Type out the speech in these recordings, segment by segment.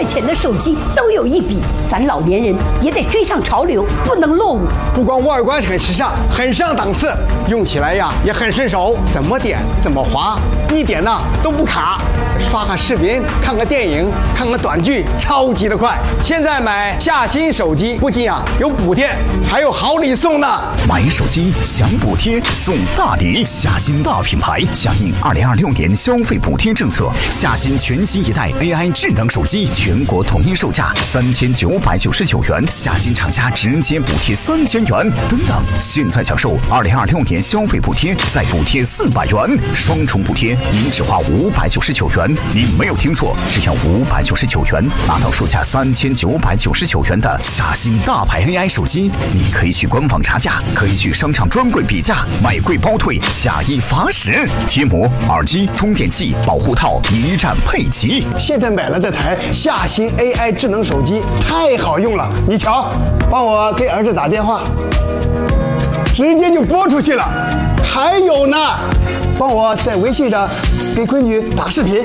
钱的手机都有一比，咱老年人也得追上潮流，不能落伍。 不光外观很时尚，很上档次，用起来呀也很顺手，怎么点怎么滑，一点呐都不卡。刷看视频、看个电影、看个短剧，超级的快。现在买夏新手机，不仅有补贴，还有好礼送呢。 买手机享补贴送大礼，夏新大品牌响应2026年消费补贴政策，夏新全新一代 AI 智能手机全国统一售价3999元，夏新厂家直接补贴3000元等等。现在享受2026年消费补贴，再补贴400元，双重补贴，您只花599元。您没有听错，只要599元，拿到售价3999元的夏新大牌 AI 手机。你可以去官网查价，可以去商场专柜比价，买贵包退，假一罚10。贴膜、耳机、充电器、保护套一站配齐。 现在买了这台夏新 AI 智能手机，太好用了。你瞧，帮我给儿子打电话，直接就拨出去了。还有呢，帮我在微信上给闺女打视频。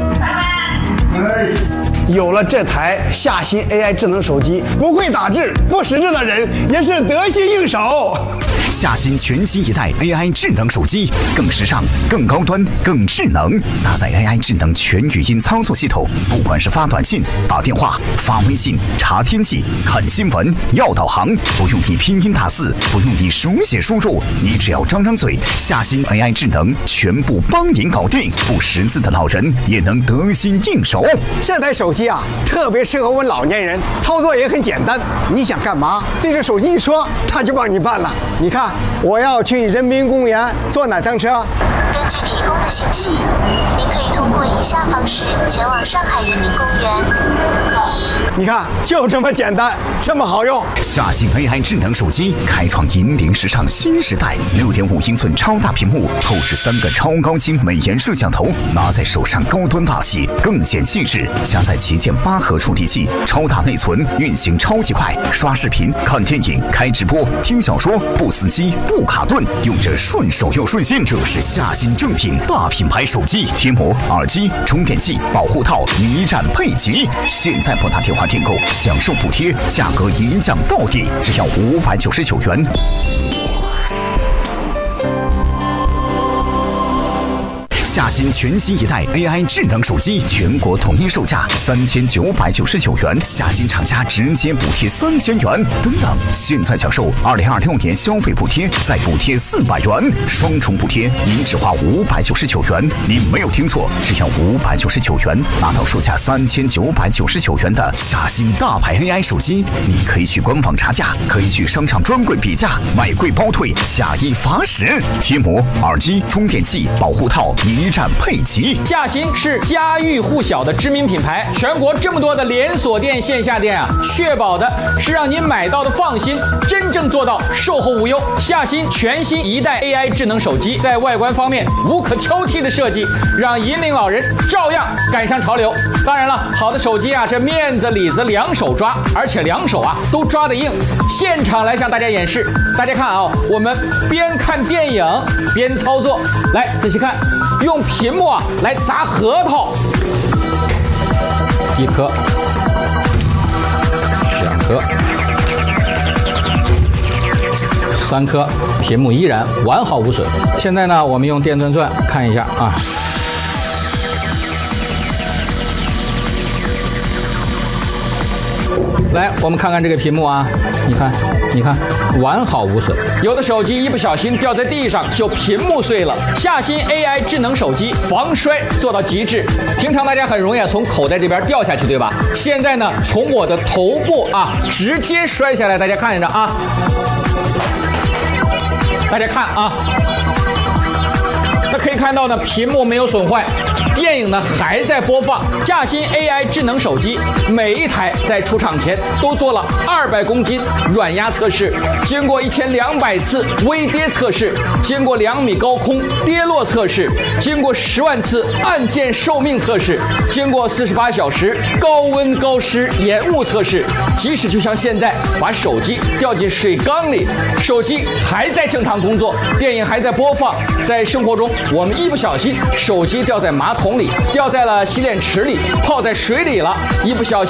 有了这台夏新 AI 智能手机，不会打字、不识字的人也是得心应手。 夏新全新一代 AI 智能手机，更时尚、更高端、更智能，搭载 AI 智能全语音操作系统，不管是发短信、打电话、发微信、查天气、看新闻、要导航，不用你拼音打字，不用你手写输入，你只要张张嘴，夏新 AI 智能全部帮您搞定，不识字的老人也能得心应手。 这台手机特别适合我们老年人，操作也很简单。你想干嘛，对着手机一说，它就帮你办了。你看，我要去人民公园坐哪趟车？ 根据提供的信息，您可以通过以下方式前往上海人民公园。 你看，就这么简单，这么好用。 夏新 AI 智能手机开创引领时尚新时代，6.5英寸超大屏幕，后置3个超高清美颜摄像头，拿在手上高端大气，更显气质。加载旗舰8核处理器，超大内存，运行超级快，刷视频、看电影、开直播、听小说，不死机、不卡顿，用着顺手又顺心。这是夏新正品大品牌手机，贴膜、耳机、充电器、保护套一站配齐。现在拨打电话订购，享受补贴，价格一降到底，只要599元。夏新全新一代 AI 智能手机全国统一售价3999元，夏新厂家直接补贴3000元等等。现在享受2026年消费补贴，再补贴400元，双重补贴，您只花599元。您没有听错，只要599元，拿到售价3999元的夏新大牌 AI 手机。你可以去官网查价，可以去商场专柜比价，买贵包退，假一罚10。贴膜、耳机、充电器、保护套一站配齐。 夏新是家喻户晓的知名品牌，全国这么多的连锁店、线下店确保的是让您买到的放心，真正做到售后无忧。夏新全新一代 AI 智能手机在外观方面无可挑剔的设计，让引领老人照样赶上潮流。当然了，好的手机这面子里子两手抓，而且两手都抓得硬。现场来向大家演示，大家看我们边看电影边操作，来仔细看。用屏幕来砸核桃，1颗、2颗、3颗，屏幕依然完好无损。现在呢，我们用电钻钻看一下来，我们看看这个屏幕你看，完好无损。有的手机一不小心掉在地上就屏幕碎了。夏新 AI 智能手机防摔做到极致。平常大家很容易从口袋这边掉下去，对吧？现在呢，从我的头部直接摔下来，大家看着大家看那可以看到呢，屏幕没有损坏，电影呢还在播放。夏新 AI 智能手机每一台在出厂前都做了200公斤软压测试，经过1200次微跌测试，经过2米高空跌落测试，经过10万次按键寿命测试，经过48小时高温高湿延误测试。即使就像现在把手机掉进水缸里，手机还在正常工作，电影还在播放。在生活中，我们一不小心手机掉在马桶里，掉在了洗脸池里，泡在水里了，一不小心